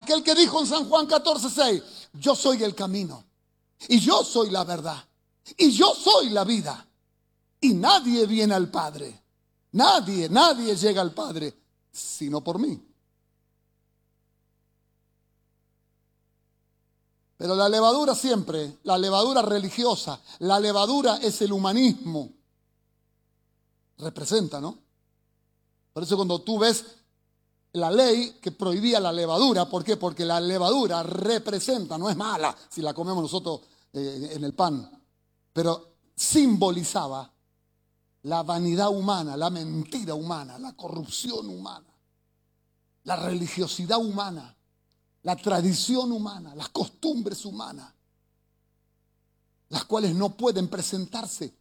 aquel que dijo en San Juan 14:6, yo soy el camino, y yo soy la verdad, y yo soy la vida, y nadie viene al Padre, nadie llega al Padre, sino por mí. Pero la levadura siempre, la levadura religiosa, la levadura es el humanismo. Representa, ¿no? Por eso cuando tú ves la ley que prohibía la levadura, ¿por qué? Porque la levadura representa, no es mala si la comemos nosotros en el pan, pero simbolizaba la vanidad humana, la mentira humana, la corrupción humana, la religiosidad humana, la tradición humana, las costumbres humanas, las cuales no pueden presentarse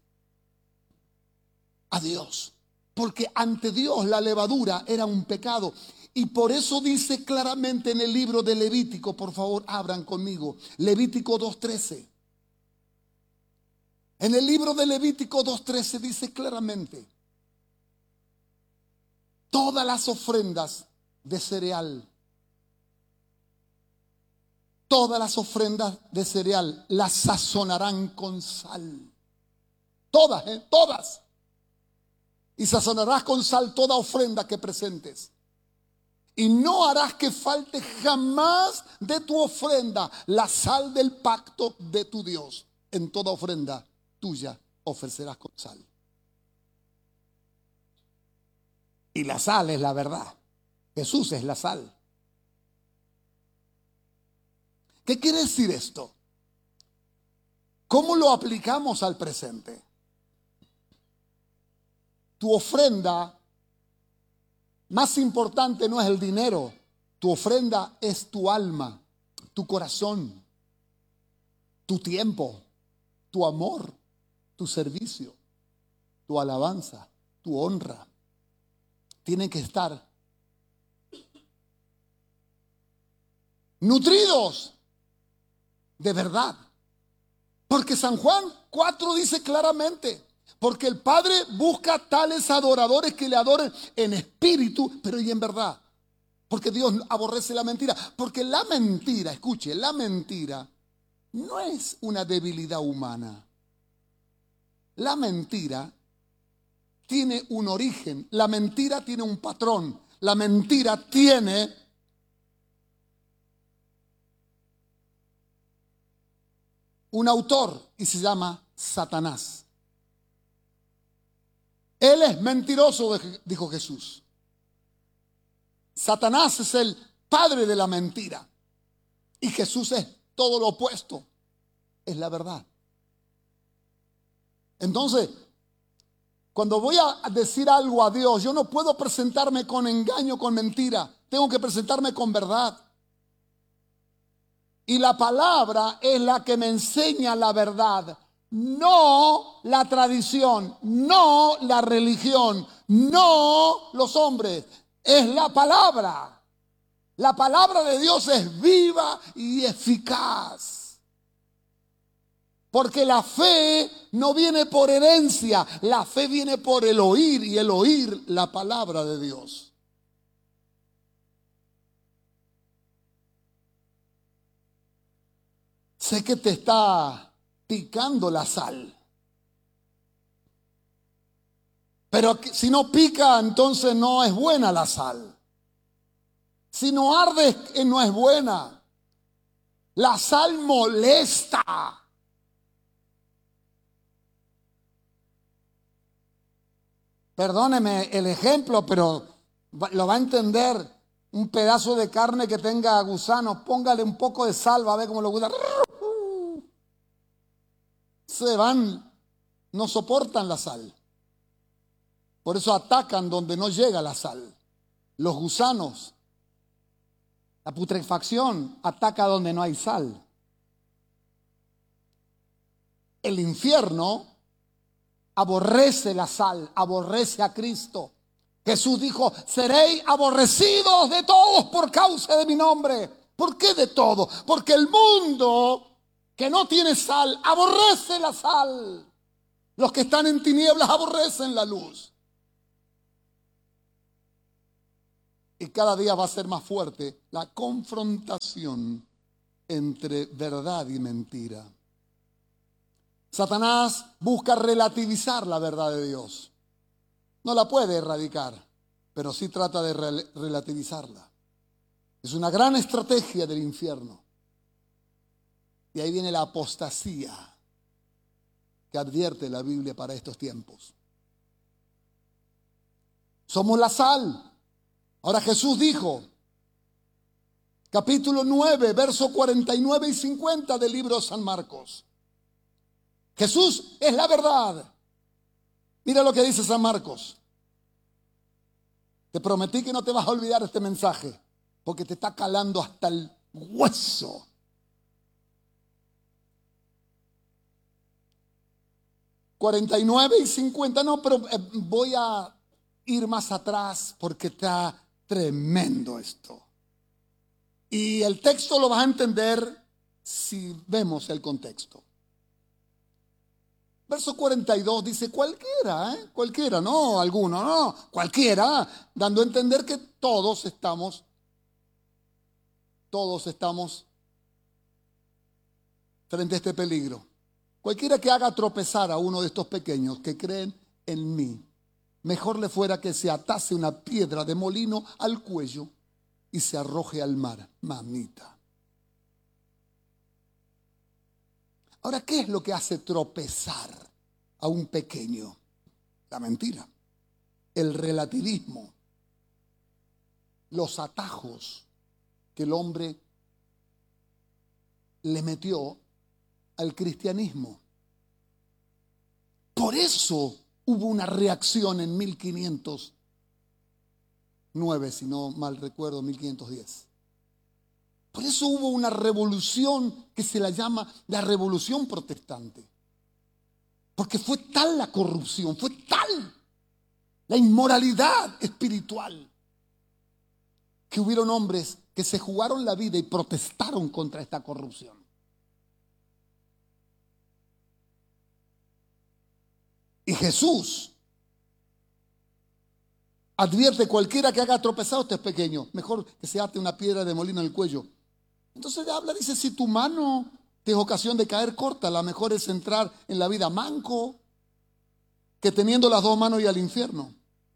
a Dios, porque ante Dios la levadura era un pecado. Y por eso dice claramente en el libro de Levítico, por favor abran conmigo, Levítico 2:13. En el libro de Levítico 2:13 dice claramente, todas las ofrendas de cereal, todas las ofrendas de cereal las sazonarán con sal. Todas, todas. Y sazonarás con sal toda ofrenda que presentes. Y no harás que falte jamás de tu ofrenda la sal del pacto de tu Dios. En toda ofrenda tuya ofrecerás con sal. Y la sal es la verdad. Jesús es la sal. ¿Qué quiere decir esto? ¿Cómo lo aplicamos al presente? Tu ofrenda más importante no es el dinero. Tu ofrenda es tu alma, tu corazón, tu tiempo, tu amor, tu servicio, tu alabanza, tu honra. Tienen que estar nutridos de verdad. Porque San Juan 4 dice claramente, porque el Padre busca tales adoradores que le adoren en espíritu, pero y en verdad. Porque Dios aborrece la mentira. Porque la mentira, escuche, la mentira no es una debilidad humana. La mentira tiene un origen, la mentira tiene un patrón, la mentira tiene un autor y se llama Satanás. Él es mentiroso, dijo Jesús. Satanás es el padre de la mentira y Jesús es todo lo opuesto, es la verdad. Entonces, cuando voy a decir algo a Dios, yo no puedo presentarme con engaño, con mentira. Tengo que presentarme con verdad. Y la palabra es la que me enseña la verdad. No la tradición, no la religión, no los hombres. Es la palabra. La palabra de Dios es viva y eficaz. Porque la fe no viene por herencia, la fe viene por el oír y el oír la palabra de Dios. Sé que te está picando la sal. Pero si no pica, entonces no es buena la sal. Si no arde, no es buena. La sal molesta. Perdóneme el ejemplo, pero lo va a entender. Un pedazo de carne que tenga gusanos, póngale un poco de sal, va a ver cómo lo gusta. Se van, no soportan la sal. Por eso atacan donde no llega la sal. Los gusanos, la putrefacción ataca donde no hay sal. El infierno aborrece la sal, aborrece a Cristo. Jesús dijo, seréis aborrecidos de todos por causa de mi nombre. ¿Por qué de todos? Porque el mundo que no tiene sal aborrece la sal. Los que están en tinieblas aborrecen la luz. Y cada día va a ser más fuerte la confrontación entre verdad y mentira. Satanás busca relativizar la verdad de Dios. No la puede erradicar, pero sí trata de relativizarla. Es una gran estrategia del infierno. Y ahí viene la apostasía que advierte la Biblia para estos tiempos. Somos la sal. Ahora Jesús dijo, capítulo 9, versos 49 y 50 del libro de San Marcos. Jesús es la verdad. Mira lo que dice San Marcos. Te prometí que no te vas a olvidar este mensaje, porque te está calando hasta el hueso. $49 y 50, no, pero voy a ir más atrás porque está tremendo esto. Y el texto lo vas a entender si vemos el contexto. Verso 42 dice cualquiera, no alguno, no, cualquiera, dando a entender que todos estamos frente a este peligro. Cualquiera que haga tropezar a uno de estos pequeños que creen en mí, mejor le fuera que se atase una piedra de molino al cuello y se arroje al mar. Mamita. Ahora, ¿qué es lo que hace tropezar a un pequeño? La mentira, el relativismo, los atajos que el hombre le metió al cristianismo. Por eso hubo una reacción en 1509, si no mal recuerdo, 1510. Por eso hubo una revolución que se la llama la revolución protestante. Porque fue tal la corrupción, fue tal la inmoralidad espiritual, que hubieron hombres que se jugaron la vida y protestaron contra esta corrupción. Y Jesús advierte: cualquiera que haga tropezado, este es pequeño, mejor que se ate una piedra de molino en el cuello. Entonces habla, dice, si tu mano te es ocasión de caer corta, la mejor es entrar en la vida manco que teniendo las dos manos y al infierno,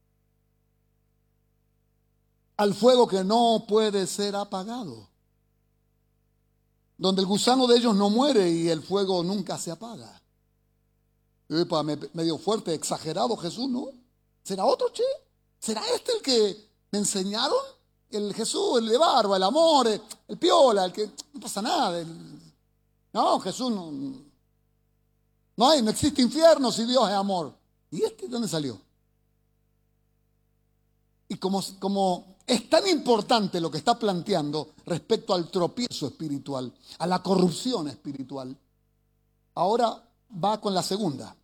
al fuego que no puede ser apagado, donde el gusano de ellos no muere y el fuego nunca se apaga. Epa, medio fuerte, exagerado Jesús, ¿no? ¿Será otro, che? ¿Será este el que me enseñaron? El Jesús, el de barba, el amor, el piola, el que no pasa nada. No, Jesús no existe infierno si Dios es amor. ¿Y este dónde salió? Y como es tan importante lo que está planteando respecto al tropiezo espiritual, a la corrupción espiritual, ahora va con la segunda.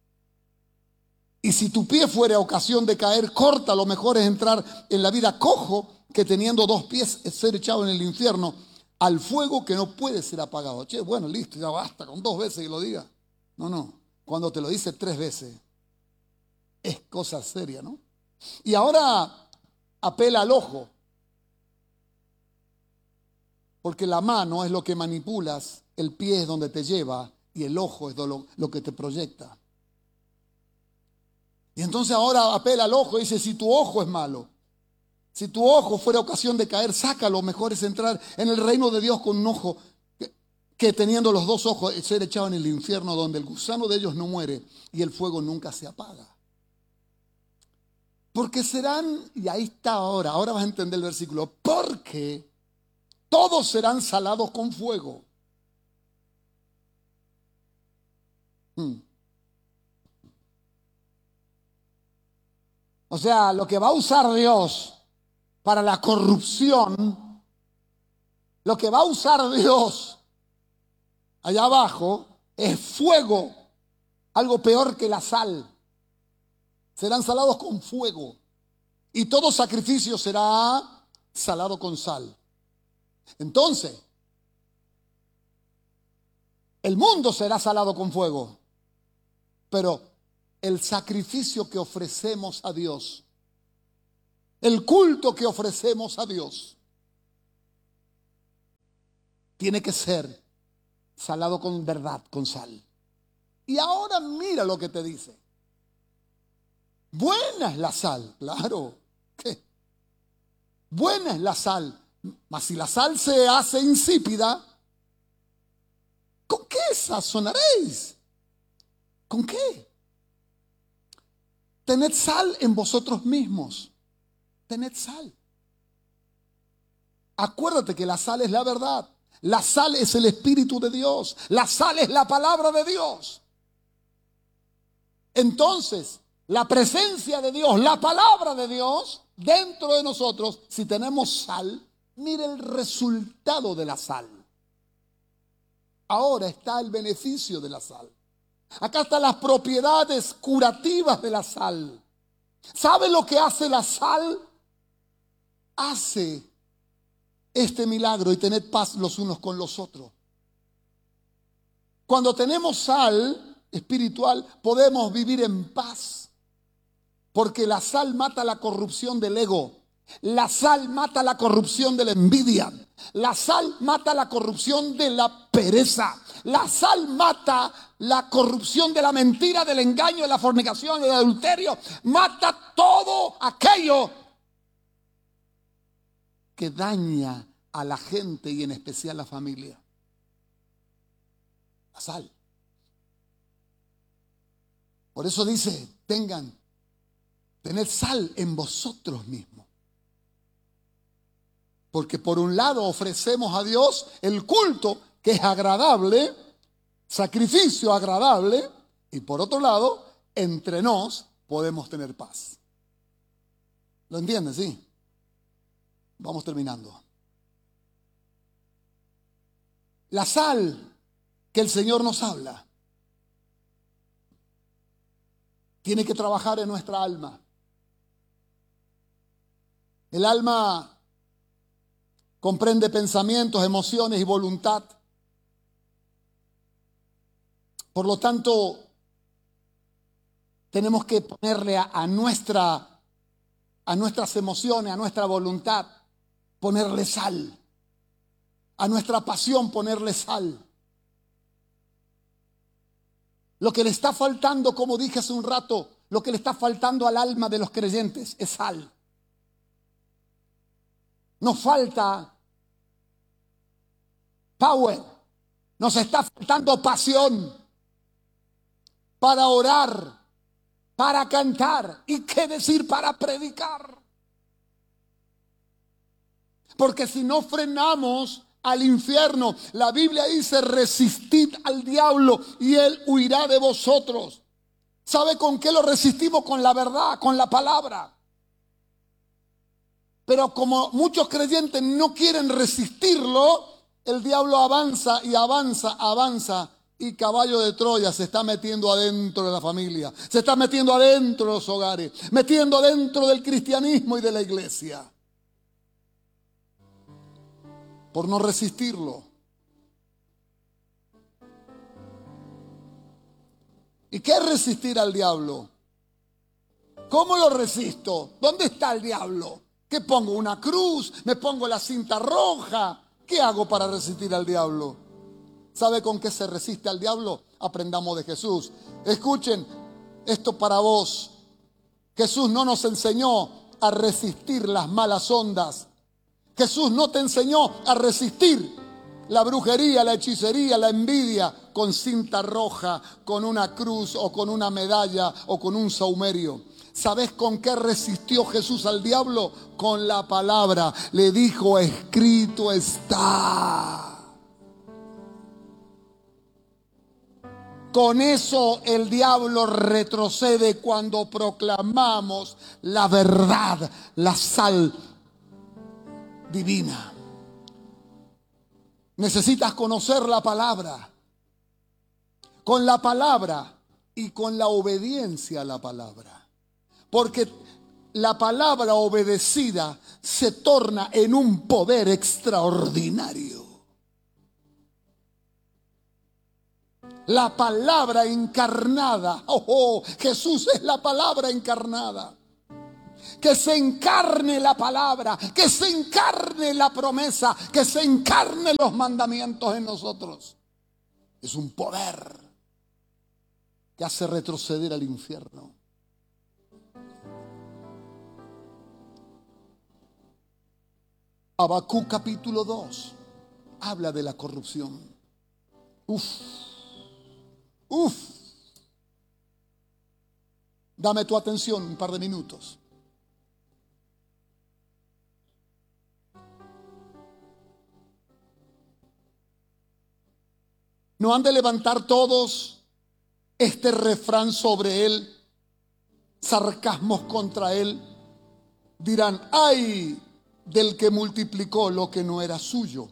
Y si tu pie fuera ocasión de caer corta, lo mejor es entrar en la vida cojo que teniendo dos pies es ser echado en el infierno al fuego que no puede ser apagado. Che, bueno, listo, ya basta con 2 veces que lo diga. No, cuando te lo dice 3 veces es cosa seria, ¿no? Y ahora apela al ojo, porque la mano es lo que manipulas, el pie es donde te lleva y el ojo es lo que te proyecta. Y entonces ahora apela al ojo y dice: si tu ojo es malo, si tu ojo fuera ocasión de caer, sácalo, mejor es entrar en el reino de Dios con un ojo que teniendo los 2 ojos ser echado en el infierno, donde el gusano de ellos no muere y el fuego nunca se apaga. Porque serán, y ahí está ahora vas a entender el versículo, porque todos serán salados con fuego. O sea, lo que va a usar Dios para la corrupción, lo que va a usar Dios allá abajo es fuego, algo peor que la sal. Serán salados con fuego y todo sacrificio será salado con sal. Entonces, el mundo será salado con fuego, pero el sacrificio que ofrecemos a Dios El culto que ofrecemos a Dios tiene que ser salado con verdad, con sal. Y ahora mira lo que te dice. Buena es la sal, claro. ¿Qué? Buena es la sal. Mas si la sal se hace insípida, ¿con qué sazonaréis? ¿Con qué? Tened sal en vosotros mismos. Tened sal. Acuérdate que la sal es la verdad. La sal es el Espíritu de Dios. La sal es la palabra de Dios. Entonces, la presencia de Dios, la palabra de Dios, dentro de nosotros, si tenemos sal, mire el resultado de la sal. Ahora está el beneficio de la sal. Acá están las propiedades curativas de la sal. ¿Sabe lo que hace la sal? Hace este milagro y tened paz los unos con los otros. Cuando tenemos sal espiritual, podemos vivir en paz. Porque la sal mata la corrupción del ego. La sal mata la corrupción de la envidia. La sal mata la corrupción de la pereza. La sal mata la corrupción de la mentira, del engaño, de la fornicación, del adulterio. Mata todo aquello que daña a la gente y en especial a la familia. La sal. Por eso dice, tened sal en vosotros mismos. Porque por un lado ofrecemos a Dios el culto que es agradable, sacrificio agradable, y por otro lado, entre nos podemos tener paz. ¿Lo entiendes? Sí. Vamos terminando. La sal que el Señor nos habla tiene que trabajar en nuestra alma. El alma comprende pensamientos, emociones y voluntad. Por lo tanto, tenemos que ponerle a nuestras emociones, a nuestra voluntad, ponerle sal. A nuestra pasión ponerle sal. Lo que le está faltando, como dije hace un rato, lo que le está faltando al alma de los creyentes es sal. Nos falta power, nos está faltando pasión para orar, para cantar y qué decir para predicar. Porque si no frenamos al infierno, la Biblia dice: resistid al diablo y él huirá de vosotros. ¿Sabe con qué lo resistimos? Con la verdad, con la palabra. Pero como muchos creyentes no quieren resistirlo, el diablo avanza y avanza, avanza. Y caballo de Troya se está metiendo adentro de la familia. Se está metiendo adentro de los hogares. Metiendo adentro del cristianismo y de la iglesia. Por no resistirlo. ¿Y qué es resistir al diablo? ¿Cómo lo resisto? ¿Dónde está el diablo? ¿Qué pongo? ¿Una cruz? ¿Me pongo la cinta roja? ¿Qué hago para resistir al diablo? ¿Sabe con qué se resiste al diablo? Aprendamos de Jesús. Escuchen, esto para vos. Jesús no nos enseñó a resistir las malas ondas. Jesús no te enseñó a resistir la brujería, la hechicería, la envidia con cinta roja, con una cruz o con una medalla o con un saumerio. ¿Sabes con qué resistió Jesús al diablo? Con la palabra. Le dijo: escrito está. Con eso el diablo retrocede cuando proclamamos la verdad, la sal divina. Necesitas conocer la palabra. Con la palabra y con la obediencia a la palabra. Porque la palabra obedecida se torna en un poder extraordinario. La palabra encarnada. Jesús es la palabra encarnada. Que se encarne la palabra, que se encarne la promesa, que se encarne los mandamientos en nosotros. Es un poder que hace retroceder al infierno. Habacuc capítulo 2 habla de la corrupción. Dame tu atención un par de minutos. ¿No han de levantar todos este refrán sobre él, sarcasmos contra él? Dirán: ¡ay del que multiplicó lo que no era suyo!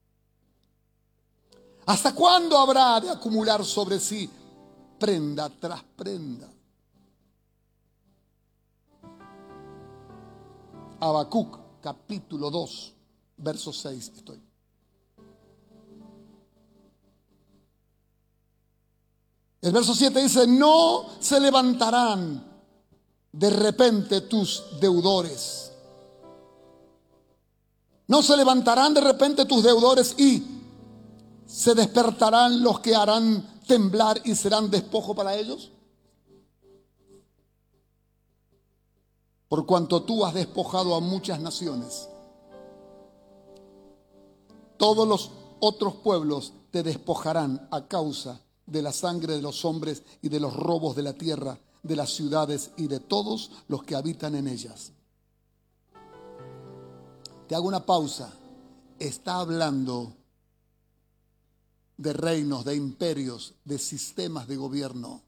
¿Hasta cuándo habrá de acumular sobre sí prenda tras prenda? Habacuc capítulo 2, verso 6 estoy. El verso 7 dice: no se levantarán de repente tus deudores. No se levantarán de repente tus deudores y se despertarán los que harán temblar y serán despojo para ellos. Por cuanto tú has despojado a muchas naciones, todos los otros pueblos te despojarán a causa de la sangre de los hombres y de los robos de la tierra, de las ciudades y de todos los que habitan en ellas. Te hago una pausa. Está hablando de reinos, de imperios, de sistemas de gobierno.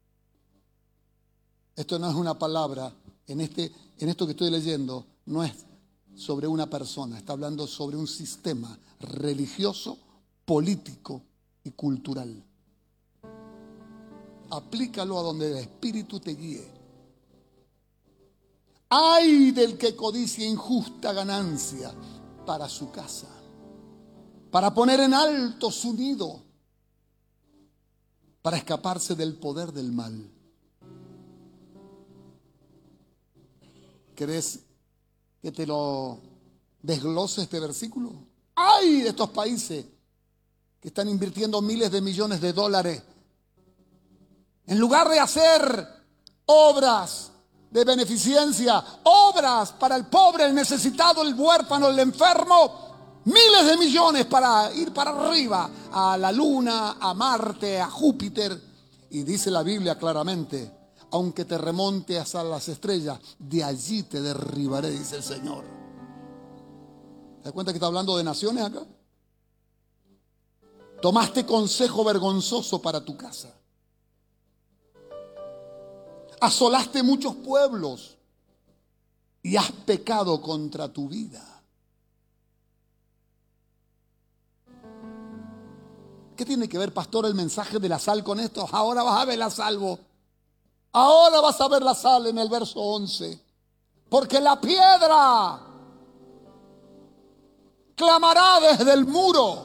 Esto no es una palabra, en esto que estoy leyendo, no es sobre una persona, está hablando sobre un sistema religioso, político y cultural. Aplícalo a donde el Espíritu te guíe. ¡Ay del que codicia injusta ganancia para su casa, para poner en alto su nido, para escaparse del poder del mal! ¿Querés que te lo desglose este versículo? ¡Ay de estos países que están invirtiendo miles de millones de dólares en lugar de hacer obras de beneficencia, obras para el pobre, el necesitado, el huérfano, el enfermo? Miles de millones para ir para arriba, a la luna, a Marte, a Júpiter. Y dice la Biblia claramente: aunque te remontes a las estrellas, de allí te derribaré, dice el Señor. ¿Te das cuenta que está hablando de naciones acá? Tomaste consejo vergonzoso para tu casa. Asolaste muchos pueblos y has pecado contra tu vida. ¿Qué tiene que ver, pastor, el mensaje de la sal con esto? Ahora vas a ver la salvo. Ahora vas a ver la sal en el verso 11. Porque la piedra clamará desde el muro.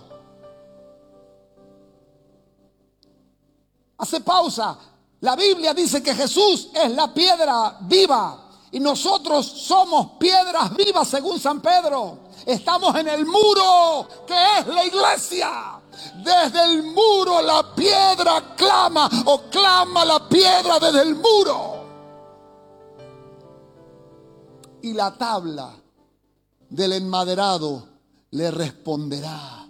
Hace pausa. La Biblia dice que Jesús es la piedra viva y nosotros somos piedras vivas según San Pedro. Estamos en el muro que es la iglesia. Desde el muro la piedra clama, o clama la piedra desde el muro. Y la tabla del enmaderado le responderá.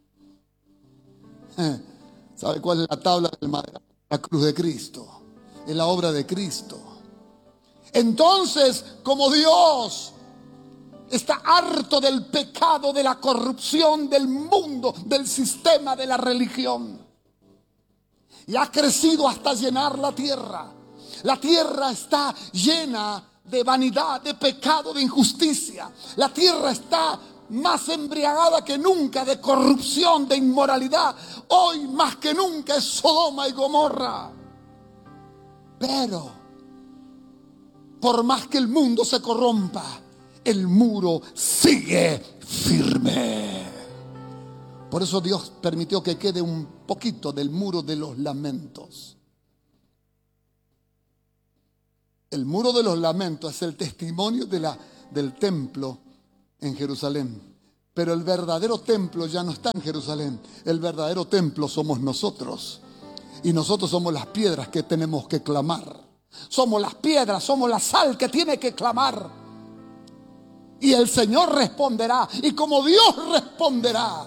¿Sabe cuál es la tabla del enmaderado? La cruz de Cristo, es la obra de Cristo. Entonces, como Dios está harto del pecado, de la corrupción del mundo, del sistema de la religión, y ha crecido hasta llenar la tierra. La tierra está llena de vanidad, de pecado, de injusticia. La tierra está más embriagada que nunca de corrupción, de inmoralidad. Hoy más que nunca es Sodoma y Gomorra. Pero por más que el mundo se corrompa, el muro sigue firme. Por eso Dios permitió que quede un poquito del muro de los lamentos. El muro de los lamentos es el testimonio del templo en Jerusalén. Pero el verdadero templo ya no está en Jerusalén. El verdadero templo somos nosotros. Y nosotros somos las piedras que tenemos que clamar. Somos las piedras, somos la sal que tiene que clamar. Y el Señor responderá. Y como Dios responderá,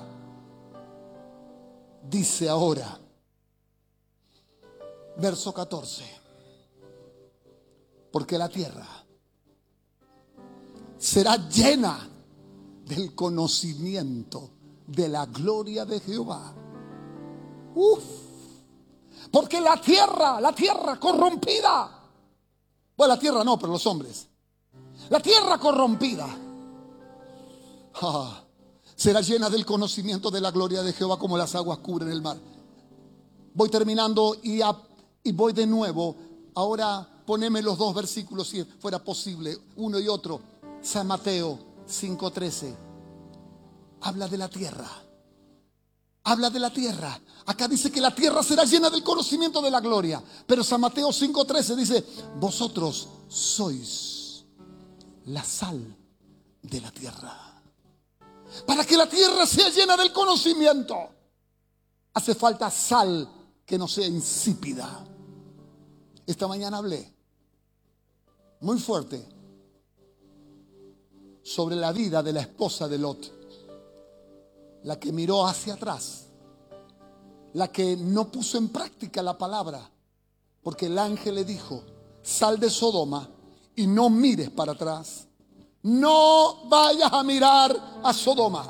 dice ahora, verso 14. Porque la tierra será llena del conocimiento de la gloria de Jehová. Porque la tierra corrompida. Bueno, la tierra no, pero los hombres. La tierra corrompida será llena del conocimiento de la gloria de Jehová como las aguas cubren el mar. Voy terminando y voy de nuevo. Ahora poneme los dos versículos si fuera posible, uno y otro. San Mateo 5:13. Habla de la tierra. Habla de la tierra. Acá dice que la tierra será llena del conocimiento de la gloria. Pero San Mateo 5:13 dice: vosotros sois la sal de la tierra. Para que la tierra sea llena del conocimiento, hace falta sal que no sea insípida. Esta mañana hablé muy fuerte sobre la vida de la esposa de Lot, la que miró hacia atrás, la que no puso en práctica la palabra, porque el ángel le dijo: sal de Sodoma y no mires para atrás. No vayas a mirar a Sodoma.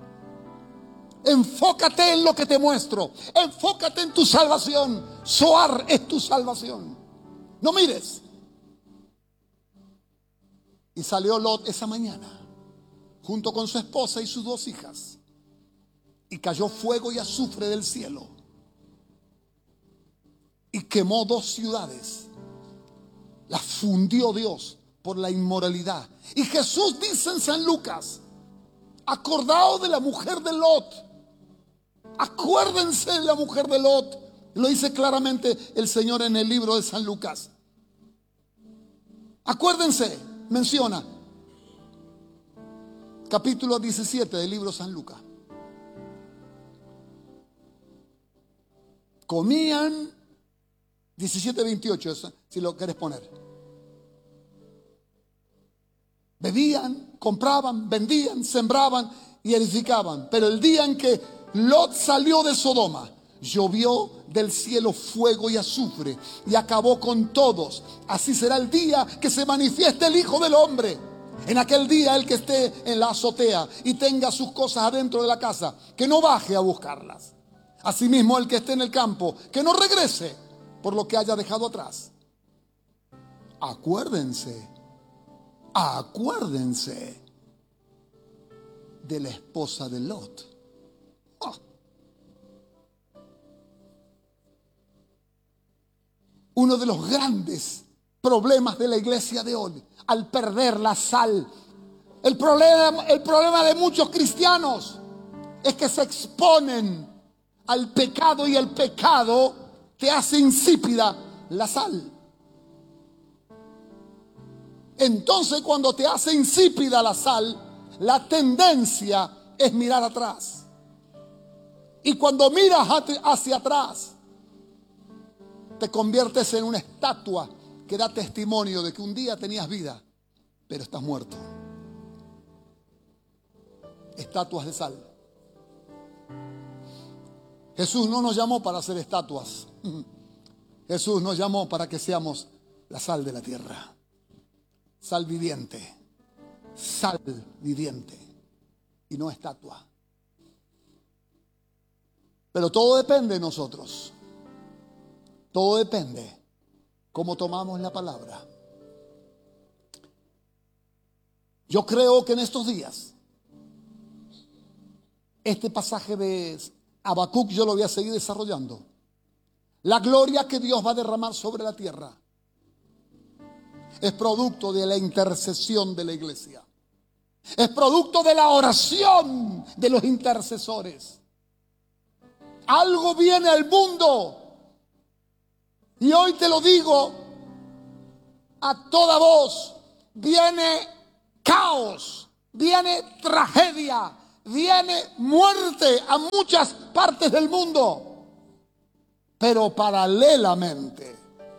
Enfócate en lo que te muestro. Enfócate en tu salvación. Zoar es tu salvación. No mires. Y salió Lot esa mañana junto con su esposa y sus dos hijas, y cayó fuego y azufre del cielo y quemó 2 ciudades. Las fundió Dios por la inmoralidad. Y Jesús dice en San Lucas: acordaos de la mujer de Lot. Acuérdense de la mujer de Lot. Lo dice claramente el Señor en el libro de San Lucas. Acuérdense, menciona capítulo 17 del libro de San Lucas. Comían 17:28, si lo quieres poner. Bebían, compraban, vendían, sembraban y edificaban. Pero el día en que Lot salió de Sodoma, llovió del cielo fuego y azufre y acabó con todos. Así será el día que se manifieste el Hijo del Hombre. En aquel día, el que esté en la azotea y tenga sus cosas adentro de la casa, que no baje a buscarlas. Asimismo, el que esté en el campo, que no regrese por lo que haya dejado atrás. Acuérdense de la esposa de Lot. Uno de los grandes problemas de la iglesia de hoy, al perder la sal, el problema de muchos cristianos es que se exponen al pecado, y el pecado te hace insípida la sal. Entonces, cuando te hace insípida la sal, la tendencia es mirar atrás. Y cuando miras hacia atrás, te conviertes en una estatua que da testimonio de que un día tenías vida, pero estás muerto. Estatuas de sal. Jesús no nos llamó para hacer estatuas. Jesús nos llamó para que seamos la sal de la tierra. Sal viviente. Sal viviente. Y no estatua. Pero todo depende de nosotros. Todo depende cómo tomamos la palabra. Yo creo que en estos días, este pasaje de Habacuc yo lo voy a seguir desarrollando. La gloria que Dios va a derramar sobre la tierra es producto de la intercesión de la iglesia. Es producto de la oración de los intercesores. Algo viene al mundo. Y hoy te lo digo a toda voz, viene caos, viene tragedia, viene muerte a muchas partes del mundo. Pero paralelamente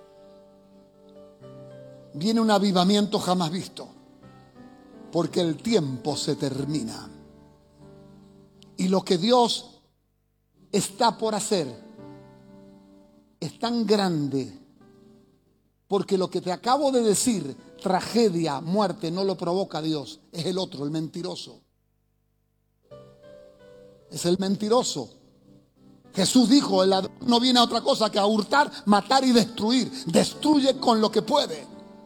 viene un avivamiento jamás visto, porque el tiempo se termina. Y lo que Dios está por hacer es tan grande, porque lo que te acabo de decir, tragedia, muerte, no lo provoca Dios, es el otro, el mentiroso. Es el mentiroso. Jesús dijo, el ladrón no viene a otra cosa que a hurtar, matar y destruir. Destruye con lo que puede.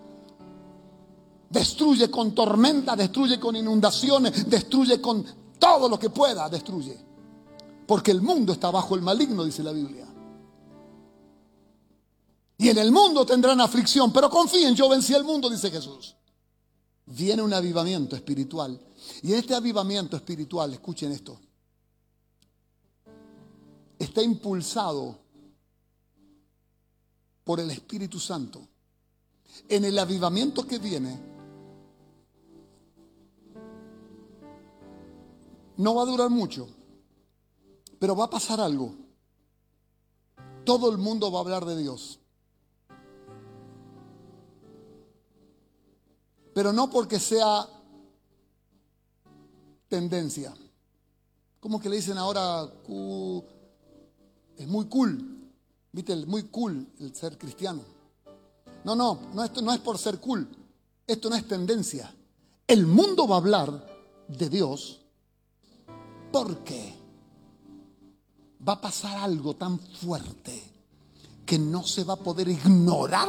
Destruye con tormenta, destruye con inundaciones, destruye con todo lo que pueda, destruye. Porque el mundo está bajo el maligno, dice la Biblia. Y en el mundo tendrán aflicción, pero confíen, yo vencí el mundo, dice Jesús. Viene un avivamiento espiritual. Y este avivamiento espiritual, escuchen esto, está impulsado por el Espíritu Santo. En el avivamiento que viene, no va a durar mucho, pero va a pasar algo. Todo el mundo va a hablar de Dios. Pero no porque sea tendencia. ¿Cómo que le dicen ahora? Es muy cool, ¿viste? Muy cool el ser cristiano. No, esto no es por ser cool. Esto no es tendencia. El mundo va a hablar de Dios porque va a pasar algo tan fuerte que no se va a poder ignorar.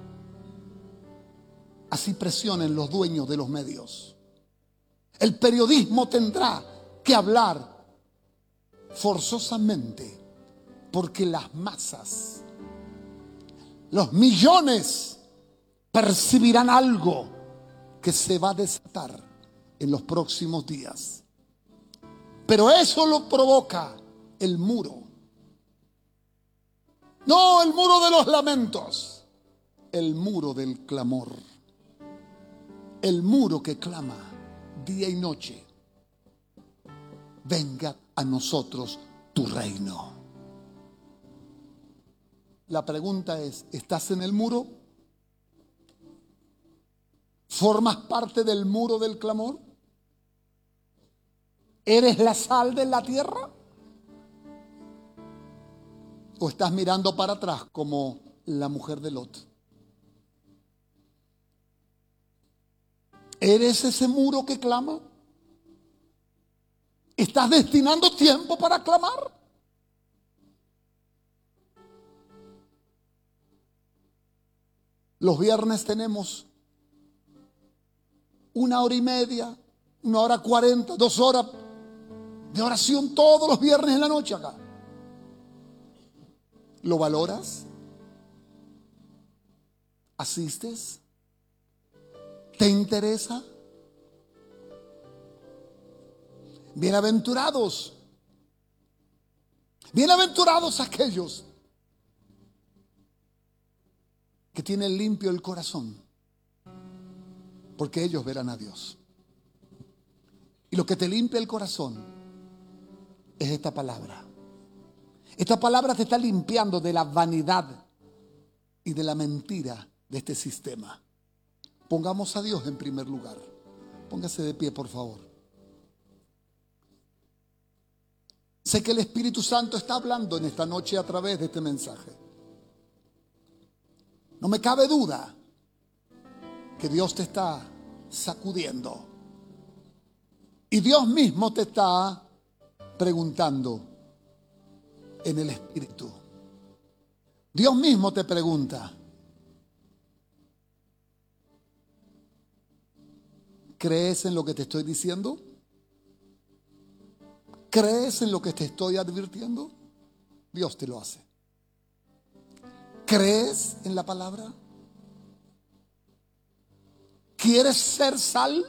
Así presionen los dueños de los medios. El periodismo tendrá que hablar forzosamente, porque las masas, los millones, percibirán algo que se va a desatar en los próximos días. Pero eso lo provoca el muro. No el muro de los lamentos, el muro del clamor. El muro que clama día y noche: venga a nosotros tu reino. La pregunta es, ¿estás en el muro? ¿Formas parte del muro del clamor? ¿Eres la sal de la tierra? ¿O estás mirando para atrás como la mujer de Lot? ¿Eres ese muro que clama? ¿Estás destinando tiempo para clamar? Los viernes tenemos 1 hora y media, 1 hora 40, 2 horas de oración todos los viernes en la noche acá. ¿Lo valoras? ¿Asistes? ¿Te interesa? Bienaventurados aquellos que tienen limpio el corazón, porque ellos verán a Dios. Y lo que te limpia el corazón es esta palabra. Esta palabra te está limpiando de la vanidad y de la mentira de este sistema. Pongamos a Dios en primer lugar. Póngase de pie, por favor. Sé que el Espíritu Santo está hablando en esta noche a través de este mensaje. No me cabe duda que Dios te está sacudiendo. Y Dios mismo te está preguntando en el Espíritu. Dios mismo te pregunta: ¿crees en lo que te estoy diciendo? ¿Crees en lo que te estoy advirtiendo? Dios te lo hace. ¿Crees en la palabra? ¿Quieres ser sal?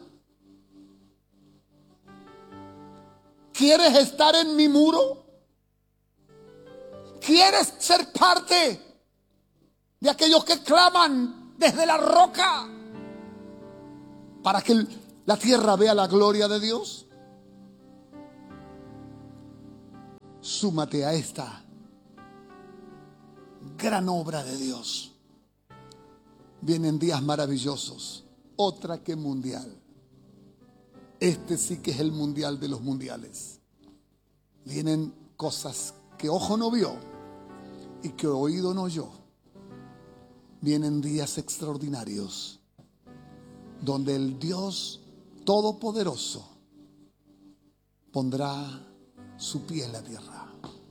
¿Quieres estar en mi muro? ¿Quieres ser parte de aquellos que claman desde la roca, para que la tierra vea la gloria de Dios. Súmate a esta gran obra de Dios. Vienen días maravillosos, otra que mundial. Este sí que es el mundial de los mundiales. Vienen cosas que ojo no vio y que oído no oyó. Vienen días extraordinarios donde el Dios Todopoderoso pondrá su pie en la tierra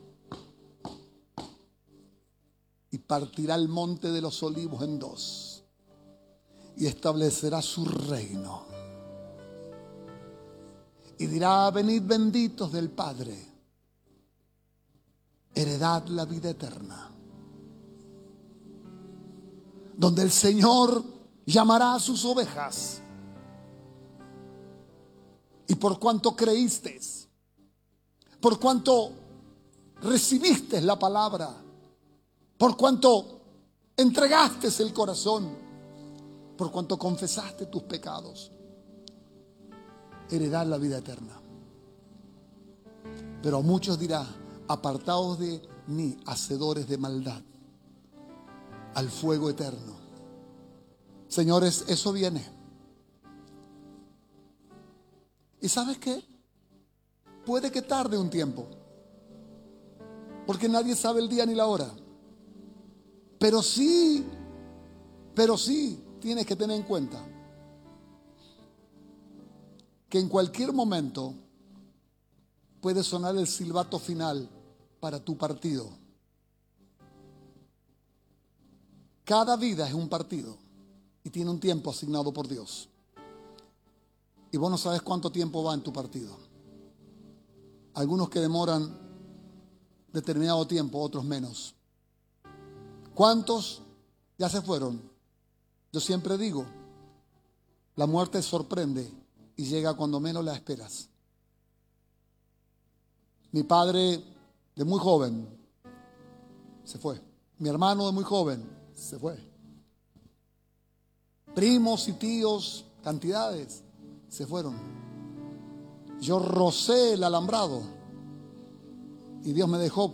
y partirá el monte de los olivos en dos y establecerá su reino y dirá: venid benditos del Padre, heredad la vida eterna, donde el Señor llamará a sus ovejas. Y por cuanto creíste, por cuanto recibiste la palabra, por cuanto entregaste el corazón, por cuanto confesaste tus pecados, heredad la vida eterna. Pero a muchos dirá: apartaos de mí, hacedores de maldad, al fuego eterno. Señores, eso viene. ¿Y sabes qué? Puede que tarde un tiempo, porque nadie sabe el día ni la hora. Pero sí tienes que tener en cuenta que en cualquier momento puede sonar el silbato final para tu partido. Cada vida es un partido y tiene un tiempo asignado por Dios. Y vos no sabes cuánto tiempo va en tu partido. Algunos que demoran determinado tiempo, otros menos. ¿Cuántos ya se fueron? Yo siempre digo, la muerte sorprende y llega cuando menos la esperas. Mi padre de muy joven se fue. Mi hermano de muy joven se fue. Primos y tíos, cantidades, se fueron. Yo rocé el alambrado y Dios me dejó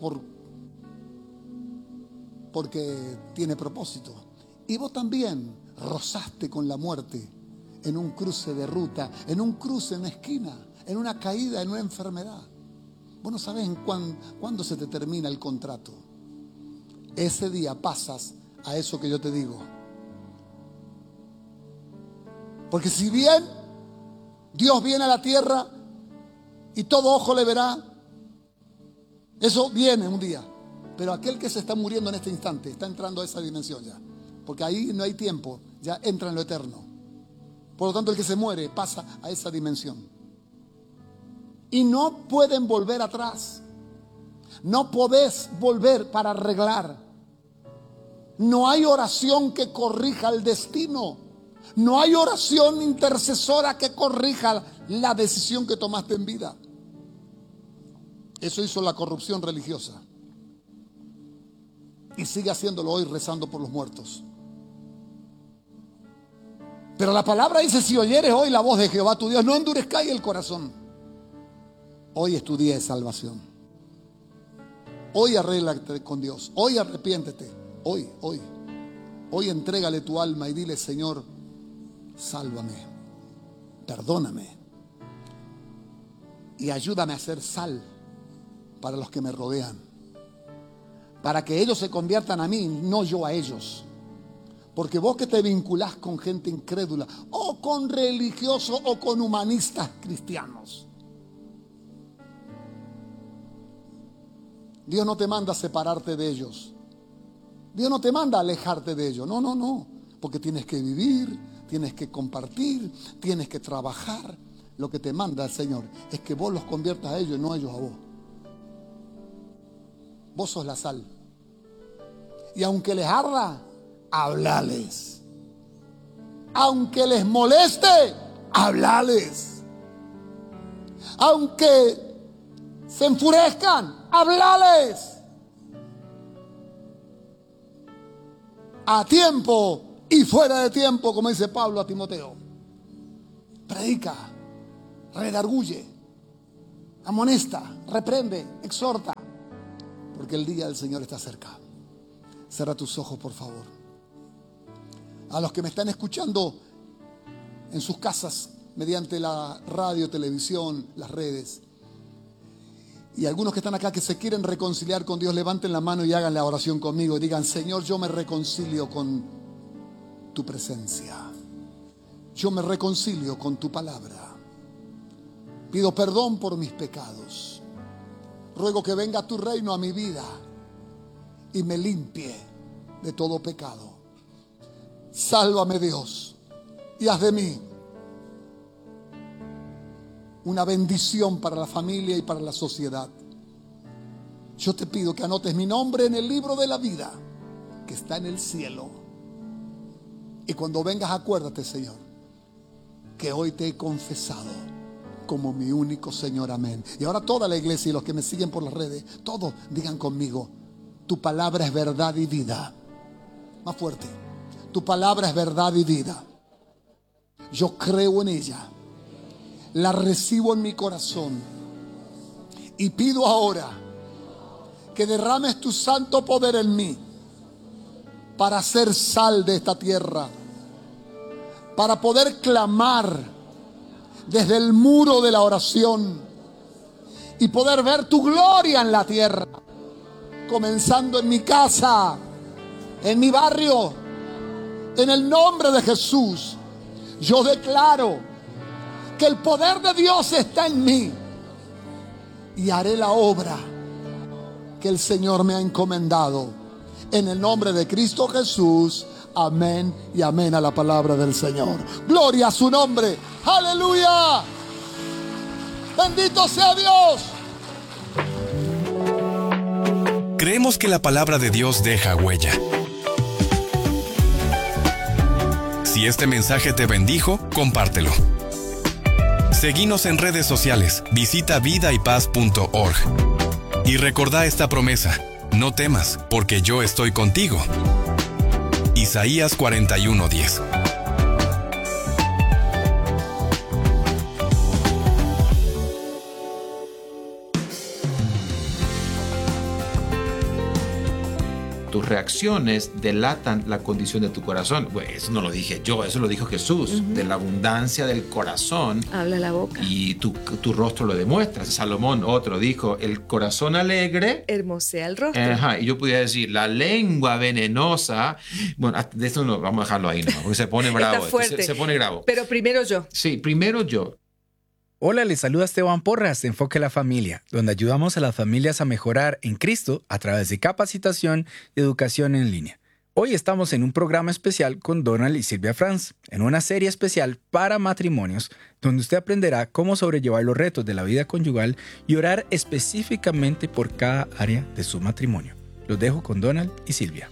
porque tiene propósito. Y vos también rozaste con la muerte en un cruce de ruta, en un cruce en una esquina, en una caída, en una enfermedad. Vos no sabés cuándo se te termina el contrato. Ese día pasas a eso que yo te digo. Porque si bien Dios viene a la tierra y todo ojo le verá, eso viene un día. Pero aquel que se está muriendo en este instante está entrando a esa dimensión ya. Porque ahí no hay tiempo, ya entra en lo eterno. Por lo tanto, el que se muere pasa a esa dimensión. Y no pueden volver atrás. No podés volver para arreglar. No hay oración que corrija el destino. No hay oración intercesora que corrija la decisión que tomaste en vida. Eso hizo la corrupción religiosa. Y sigue haciéndolo hoy, rezando por los muertos. Pero la palabra dice: si oyeres hoy la voz de Jehová tu Dios, no endurezcáis el corazón. Hoy es tu día de salvación. Hoy arréglate con Dios. Hoy arrepiéntete. Hoy entrégale tu alma y dile: Señor, sálvame, perdóname y ayúdame a ser sal para los que me rodean, para que ellos se conviertan a mí, no yo a ellos. Porque vos que te vinculás con gente incrédula, o con religiosos, o con humanistas cristianos, Dios no te manda a separarte de ellos. Dios no te manda a alejarte de ellos. No. Porque tienes que vivir, tienes que compartir, tienes que trabajar. Lo que te manda el Señor es que vos los conviertas a ellos y no ellos a vos. Vos sos la sal. Y aunque les arda, hablales. Aunque les moleste, hablales. Aunque se enfurezcan, hablales. A tiempo y fuera de tiempo, como dice Pablo a Timoteo. Predica, redarguye, amonesta, reprende, exhorta, porque el día del Señor está cerca. Cierra tus ojos, por favor. A los que me están escuchando en sus casas, mediante la radio, televisión, las redes, y algunos que están acá que se quieren reconciliar con Dios, levanten la mano y hagan la oración conmigo. Digan: Señor, yo me reconcilio con tu presencia. Yo me reconcilio con tu palabra. Pido perdón por mis pecados. Ruego que venga tu reino a mi vida y me limpie de todo pecado. Sálvame, Dios, y haz de mí una bendición para la familia y para la sociedad. Yo te pido que anotes mi nombre en el libro de la vida que está en el cielo. Y cuando vengas, acuérdate, Señor, que hoy te he confesado como mi único Señor. Amén. Y ahora toda la iglesia y los que me siguen por las redes, todos digan conmigo: tu palabra es verdad y vida. Más fuerte: tu palabra es verdad y vida. Yo creo en ella, la recibo en mi corazón y pido ahora que derrames tu santo poder en mí para ser sal de esta tierra, para poder clamar desde el muro de la oración y poder ver tu gloria en la tierra, comenzando en mi casa, en mi barrio. En el nombre de Jesús, yo declaro que el poder de Dios está en mí y haré la obra que el Señor me ha encomendado. En el nombre de Cristo Jesús, amén y amén a la palabra del Señor. Gloria a su nombre. Aleluya. Bendito sea Dios. Creemos que la palabra de Dios deja huella. Si este mensaje te bendijo, compártelo. Seguinos en redes sociales, visita vidaypaz.org. Y recordá esta promesa: no temas, porque yo estoy contigo. Isaías 41:10. Tus reacciones delatan la condición de tu corazón. Bueno, eso no lo dije yo, eso lo dijo Jesús. De la abundancia del corazón habla la boca y tu rostro lo demuestra. Salomón, otro, dijo: el corazón alegre hermosea el rostro. Ajá, y yo pudiera decir: la lengua venenosa. Bueno, de esto no, vamos a dejarlo ahí, ¿no? Porque se pone bravo. Está fuerte. Se pone bravo. Pero primero yo. Sí, primero yo. Hola, les saluda Esteban Porras de Enfoque a la Familia, donde ayudamos a las familias a mejorar en Cristo a través de capacitación y educación en línea. Hoy estamos en un programa especial con Donald y Silvia Franz, en una serie especial para matrimonios, donde usted aprenderá cómo sobrellevar los retos de la vida conyugal y orar específicamente por cada área de su matrimonio. Los dejo con Donald y Silvia.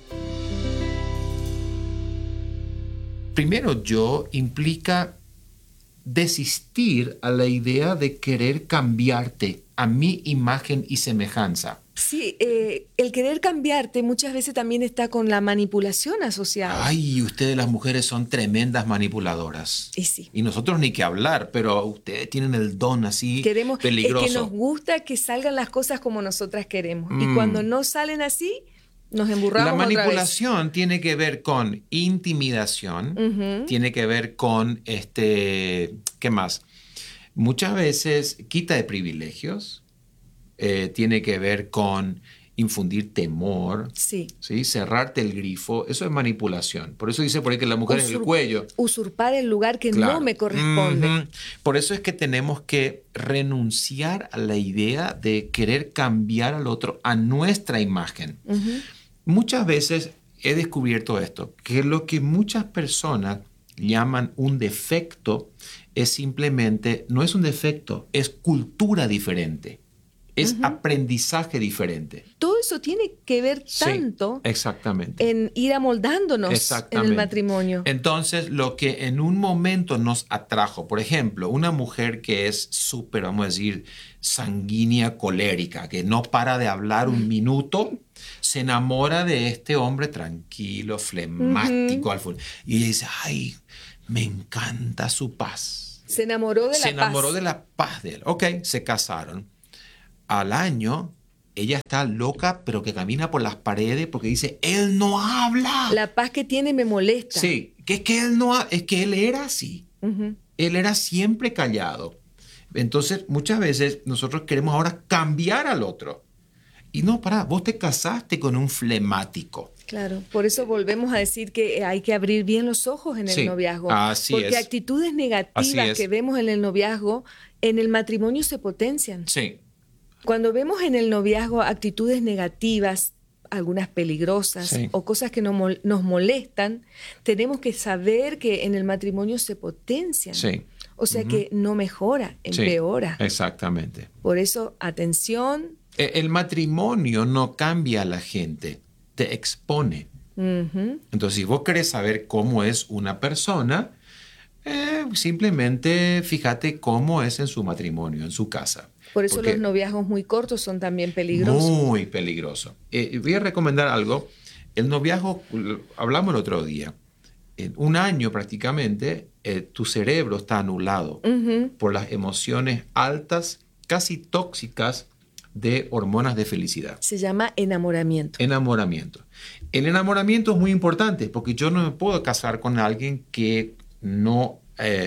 Primero yo implica desistir a la idea de querer cambiarte a mi imagen y semejanza. Sí, el querer cambiarte muchas veces también está con la manipulación asociada. Ay, ustedes las mujeres son tremendas manipuladoras. Y sí. Y nosotros ni que hablar, pero ustedes tienen el don así peligroso. Es que nos gusta que salgan las cosas como nosotras queremos. Y cuando no salen así, nos emburramos La otra vez. manipulación tiene que ver con intimidación, tiene que ver con, ¿qué más? Muchas veces quita de privilegios, tiene que ver con infundir temor, sí. Cerrarte el grifo, eso es manipulación. Por eso dice por ahí que la mujer es el cuello. Usurpar el lugar que Claro. no me corresponde. Por eso es que tenemos que renunciar a la idea de querer cambiar al otro a nuestra imagen. Muchas veces he descubierto esto, que lo que muchas personas llaman un defecto es simplemente, no es un defecto, es cultura diferente. Es aprendizaje diferente. Todo eso tiene que ver tanto exactamente. en ir amoldándonos en el matrimonio. Entonces, lo que en un momento nos atrajo, por ejemplo, una mujer que es súper, vamos a decir, sanguínea, colérica, que no para de hablar un minuto, se enamora de este hombre tranquilo, flemático, al full. Y ella dice, ay, me encanta su paz. Se enamoró de la paz. Se enamoró de la paz de él. Ok, se casaron. Al año, ella está loca, pero que camina por las paredes porque dice, él no habla. La paz que tiene me molesta. Sí, que es que él no, es que él era así. Él era siempre callado. Entonces, muchas veces nosotros queremos ahora cambiar al otro. Y no, pará, vos te casaste con un flemático. Claro, por eso volvemos a decir que hay que abrir bien los ojos en el noviazgo. Así porque es. actitudes negativas que vemos en el noviazgo, en el matrimonio se potencian. Sí. Cuando vemos en el noviazgo actitudes negativas, algunas peligrosas o cosas que nos molestan, tenemos que saber que en el matrimonio se potencian. Sí. O sea que no mejora, empeora. Sí, exactamente. Por eso, atención. El matrimonio no cambia a la gente, te expone. Entonces, si vos querés saber cómo es una persona, simplemente fíjate cómo es en su matrimonio, en su casa. Por eso los noviazgos muy cortos son también peligrosos. Muy peligrosos. Voy a recomendar algo. El noviazgo, hablamos el otro día, en un año prácticamente, tu cerebro está anulado por las emociones altas, casi tóxicas, de hormonas de felicidad. Se llama enamoramiento. Enamoramiento. El enamoramiento es muy importante porque yo no me puedo casar con alguien que no,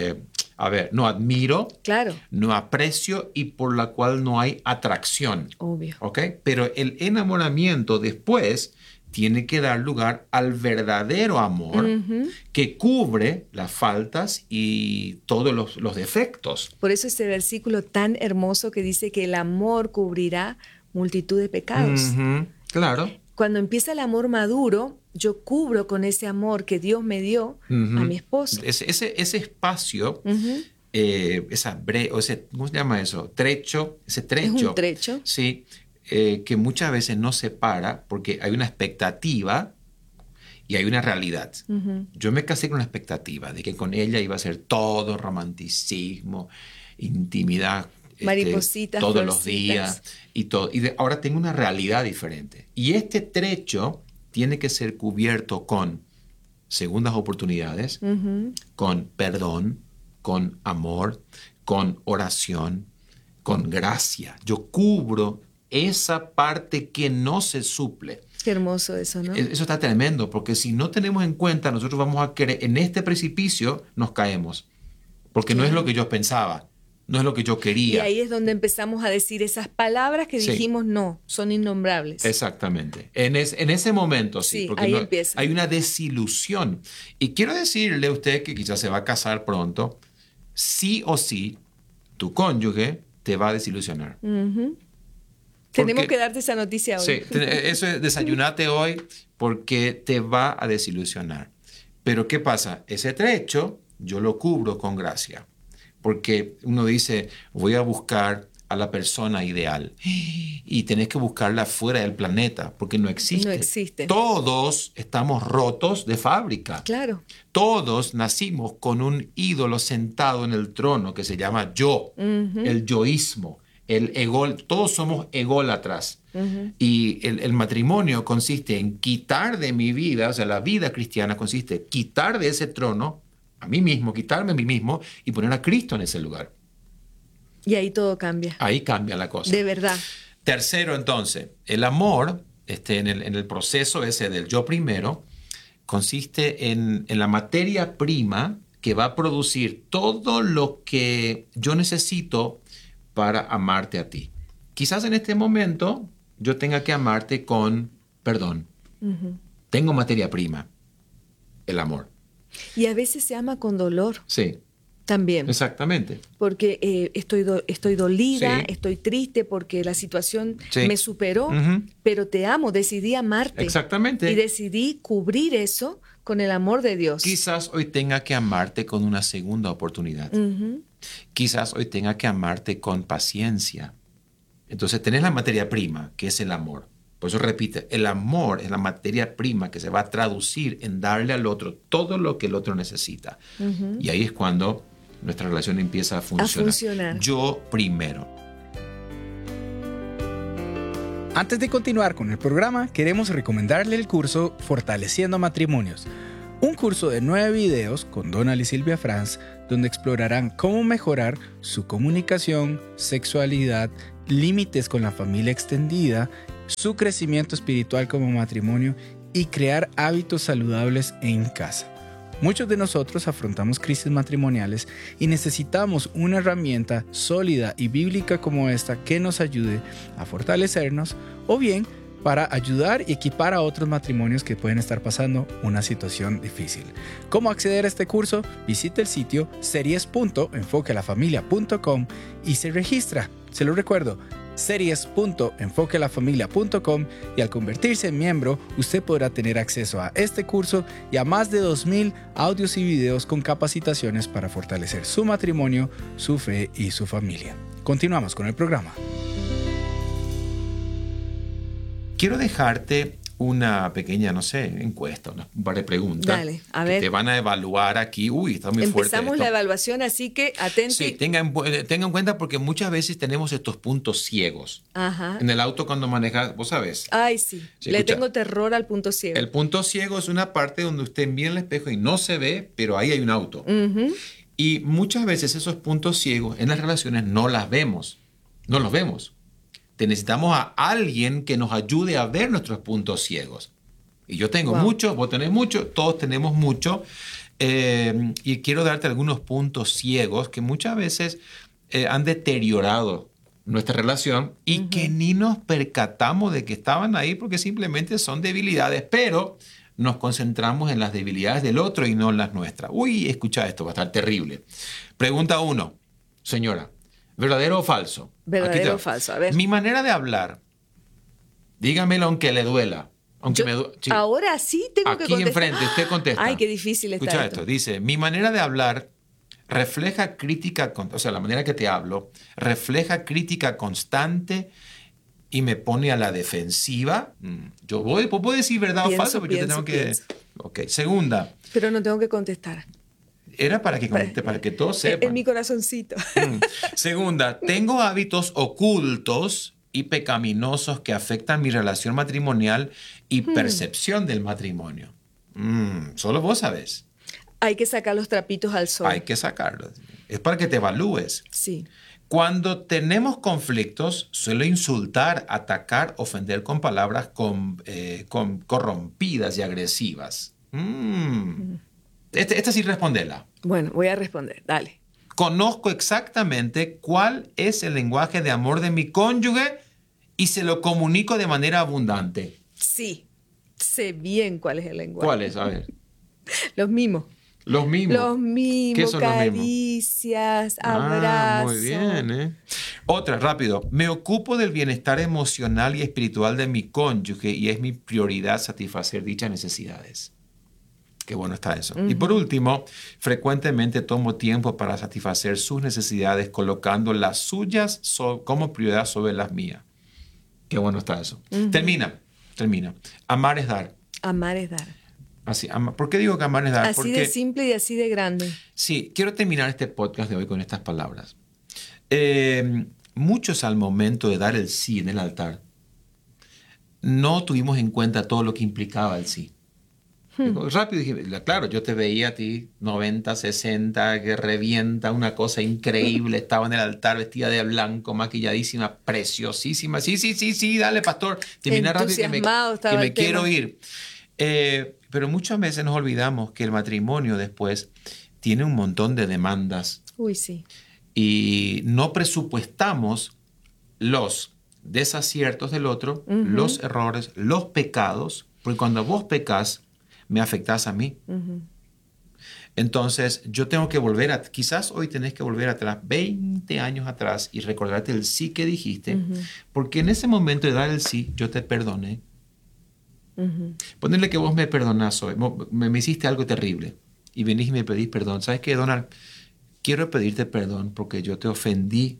no admiro, claro, no aprecio y por la cual no hay atracción. Obvio. ¿Ok? Pero el enamoramiento después tiene que dar lugar al verdadero amor que cubre las faltas y todos los defectos. Por eso ese versículo tan hermoso que dice que el amor cubrirá multitud de pecados. Claro. Cuando empieza el amor maduro, yo cubro con ese amor que Dios me dio a mi esposo. Ese espacio, ¿cómo se llama eso? Trecho, ese trecho. Es un trecho. Sí. Que muchas veces no se para porque hay una expectativa y hay una realidad. Yo me casé con una expectativa de que con ella iba a ser todo romanticismo, intimidad, maripositas, todos florcitas. los días y todo. Y ahora tengo una realidad diferente. Y este trecho tiene que ser cubierto con segundas oportunidades, con perdón, con amor, con oración, con gracia. Yo cubro esa parte que no se suple. Qué hermoso eso, ¿no? Eso está tremendo, porque si no tenemos en cuenta, nosotros vamos a querer, en este precipicio nos caemos, porque no es lo que yo pensaba, no es lo que yo quería. Y ahí es donde empezamos a decir esas palabras que dijimos no, son innombrables. Exactamente. En ese momento, sí, porque ahí empieza. Hay una desilusión. Y quiero decirle a usted que quizás se va a casar pronto, sí o sí, tu cónyuge te va a desilusionar. Tenemos que darte esa noticia hoy. Sí, eso es, desayunate hoy porque te va a desilusionar. Pero ¿qué pasa? Ese trecho yo lo cubro con gracia. Porque uno dice, voy a buscar a la persona ideal. Y tenés que buscarla fuera del planeta porque no existe. No existe. Todos estamos rotos de fábrica. Claro. Todos nacimos con un ídolo sentado en el trono que se llama yo, el yoísmo. El ego, todos somos ególatras. Y el matrimonio consiste en quitar de mi vida, o sea, la vida cristiana consiste en quitar de ese trono a mí mismo, quitarme a mí mismo y poner a Cristo en ese lugar. Y ahí todo cambia. Ahí cambia la cosa. De verdad. Tercero, entonces, el amor, en el proceso ese del yo primero, consiste en la materia prima que va a producir todo lo que yo necesito para amarte a ti. Quizás en este momento yo tenga que amarte con perdón. Tengo materia prima, el amor. Y a veces se ama con dolor. Sí. También. Exactamente. Porque estoy dolida, Sí. estoy triste porque la situación Sí. me superó, pero te amo, decidí amarte. Exactamente. Y decidí cubrir eso con el amor de Dios. Quizás hoy tenga que amarte con una segunda oportunidad. Quizás hoy tenga que amarte con paciencia. Entonces tenés la materia prima, que es el amor. Por eso repite, el amor es la materia prima que se va a traducir en darle al otro todo lo que el otro necesita. Y ahí es cuando nuestra relación empieza a funcionar. Yo primero. Antes de continuar con el programa, queremos recomendarle el curso Fortaleciendo Matrimonios. Un curso de 9 videos con Donald y Silvia Franz, donde explorarán cómo mejorar su comunicación, sexualidad, límites con la familia extendida, su crecimiento espiritual como matrimonio y crear hábitos saludables en casa. Muchos de nosotros afrontamos crisis matrimoniales y necesitamos una herramienta sólida y bíblica como esta que nos ayude a fortalecernos o bien para ayudar y equipar a otros matrimonios que pueden estar pasando una situación difícil. ¿Cómo acceder a este curso? Visite el sitio series.enfoquealafamilia.com y se registra. Se lo recuerdo, series.enfoquealafamilia.com, y al convertirse en miembro, usted podrá tener acceso a este curso y a más de 2,000 audios y videos con capacitaciones para fortalecer su matrimonio, su fe y su familia. Continuamos con el programa. Quiero dejarte una pequeña, encuesta, un par de preguntas. Dale, a ver. Que te van a evaluar aquí. Uy, está muy fuerte. Empezamos la evaluación, así que atenti. Sí, tenga en cuenta porque muchas veces tenemos estos puntos ciegos. Ajá. En el auto cuando manejas, vos sabés. Ay, sí. Le tengo terror al punto ciego. El punto ciego es una parte donde usted mira el espejo y no se ve, pero ahí hay un auto. Y muchas veces esos puntos ciegos en las relaciones no los vemos. Necesitamos a alguien que nos ayude a ver nuestros puntos ciegos. Y yo tengo mucho, vos tenés mucho, todos tenemos mucho. Y quiero darte algunos puntos ciegos que muchas veces han deteriorado nuestra relación y que ni nos percatamos de que estaban ahí porque simplemente son debilidades, pero nos concentramos en las debilidades del otro y no en las nuestras. Uy, escucha esto, va a estar terrible. Pregunta 1, señora. ¿Verdadero o falso? Verdadero o falso, a ver. Mi manera de hablar, dígamelo aunque le duela. Sí. Ahora sí tengo que contestar. Aquí enfrente, usted contesta. Ay, qué difícil está Escucha esto. Dice, mi manera de hablar refleja crítica, la manera que te hablo, refleja crítica constante y me pone a la defensiva. Puedo decir verdad o falso, pero yo te tengo que... Ok, segunda. Pero no tengo que contestar. Era para que todos sepan. En mi corazoncito. Segunda, tengo hábitos ocultos y pecaminosos que afectan mi relación matrimonial y percepción del matrimonio. Solo vos sabés. Hay que sacar los trapitos al sol. Hay que sacarlos. Es para que te evalúes. Sí. Cuando tenemos conflictos, suelo insultar, atacar, ofender con palabras corrompidas y agresivas. Esta sí respondela. Bueno, voy a responder. Dale. Conozco exactamente cuál es el lenguaje de amor de mi cónyuge y se lo comunico de manera abundante. Sí, sé bien cuál es el lenguaje. ¿Cuál es? A ver. Los mimos. Los mimos. Los mimos, ¿Qué son caricias, abrazos. Muy bien, ¿eh? Otra, rápido. Me ocupo del bienestar emocional y espiritual de mi cónyuge y es mi prioridad satisfacer dichas necesidades. Qué bueno está eso. Y por último, frecuentemente tomo tiempo para satisfacer sus necesidades colocando las suyas como prioridad sobre las mías. Qué bueno está eso. Termina. Amar es dar. Amar es dar. Así, ¿por qué digo que amar es dar? Así de simple y así de grande. Sí, quiero terminar este podcast de hoy con estas palabras. Muchos al momento de dar el sí en el altar, no tuvimos en cuenta todo lo que implicaba el sí. Rápido dije, claro, yo te veía a ti 90, 60, que revienta, una cosa increíble, estaba en el altar vestida de blanco, maquilladísima, preciosísima. Sí, dale, pastor, termina rápido que me quiero ir. Pero muchas veces nos olvidamos que el matrimonio después tiene un montón de demandas. Uy, sí. Y no presupuestamos los desaciertos del otro, los errores, los pecados, porque cuando vos pecás, me afectás a mí. Entonces, yo tengo que quizás hoy tenés que volver atrás, 20 años atrás, y recordarte el sí que dijiste, porque en ese momento de dar el sí, yo te perdoné. Ponerle que vos me perdonás hoy, me hiciste algo terrible, y venís y me pedís perdón. ¿Sabes qué, Donald? Quiero pedirte perdón porque yo te ofendí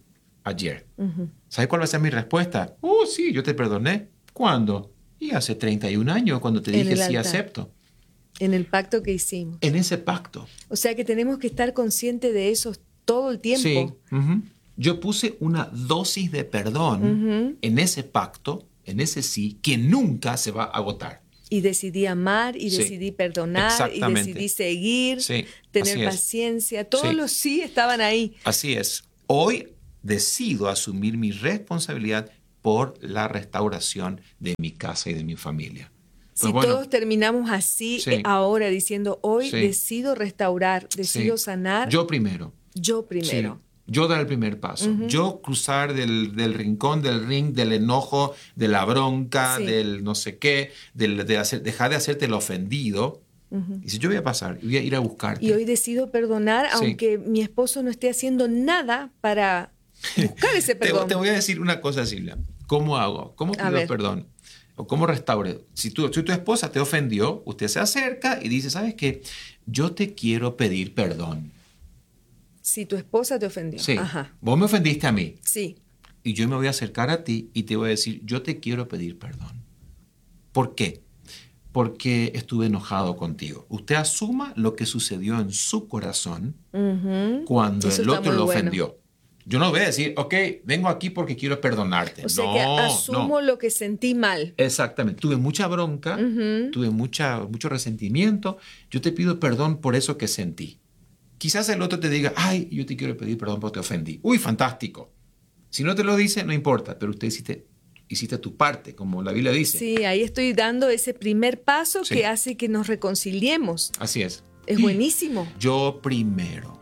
ayer. ¿Sabes cuál va a ser mi respuesta? Sí, yo te perdoné. ¿Cuándo? Y hace 31 años cuando te dije sí, acepto. En el pacto que hicimos. En ese pacto. O sea que tenemos que estar conscientes de eso todo el tiempo. Sí. Yo puse una dosis de perdón en ese pacto, en ese sí, que nunca se va a agotar. Y decidí amar, y decidí perdonar, y decidí seguir, tener paciencia. Todos los sí estaban ahí. Así es. Hoy decido asumir mi responsabilidad por la restauración de mi casa y de mi familia. Si todos terminamos así ahora diciendo, hoy decido restaurar, decido sanar. Yo primero. Yo dar el primer paso. Yo cruzar del rincón, del ring, del enojo, de la bronca, del no sé qué, dejar de hacerte el ofendido. Y si yo voy a pasar, voy a ir a buscarte. Y hoy decido perdonar, aunque mi esposo no esté haciendo nada para buscar ese perdón. Te voy a decir una cosa, Silvia. ¿Cómo hago? ¿Cómo pido perdón? ¿O cómo restaure? Si tu esposa te ofendió, usted se acerca y dice, ¿sabes qué? Yo te quiero pedir perdón. Si tu esposa te ofendió. Sí. Vos me ofendiste a mí. Sí. Y yo me voy a acercar a ti y te voy a decir, yo te quiero pedir perdón. ¿Por qué? Porque estuve enojado contigo. Usted asuma lo que sucedió en su corazón cuando el otro lo ofendió. Yo no voy a decir, ok, vengo aquí porque quiero perdonarte. O sea que asumo lo que sentí mal. Exactamente. Tuve mucha bronca, tuve mucho resentimiento. Yo te pido perdón por eso que sentí. Quizás el otro te diga, ay, yo te quiero pedir perdón porque te ofendí. Uy, fantástico. Si no te lo dice, no importa, pero usted hiciste tu parte, como la Biblia dice. Sí, ahí estoy dando ese primer paso que hace que nos reconciliemos. Así es. Es buenísimo. Yo primero.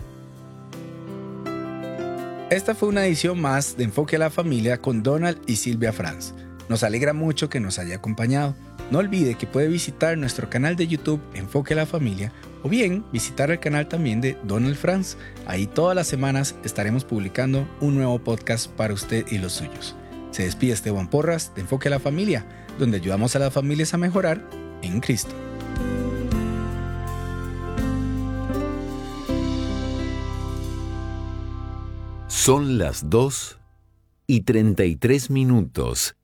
Esta fue una edición más de Enfoque a la Familia con Donald y Silvia Franz. Nos alegra mucho que nos haya acompañado. No olvide que puede visitar nuestro canal de YouTube Enfoque a la Familia o bien visitar el canal también de Donald Franz. Ahí todas las semanas estaremos publicando un nuevo podcast para usted y los suyos. Se despide Esteban Porras de Enfoque a la Familia, donde ayudamos a las familias a mejorar en Cristo. Son las 2:33.